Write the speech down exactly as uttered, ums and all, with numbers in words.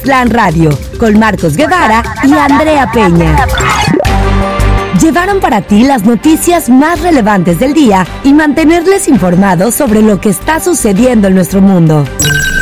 Plan Radio, con Marcos Guevara y Andrea Peña. Llevaron para ti las noticias más relevantes del día y mantenerles informados sobre lo que está sucediendo en nuestro mundo.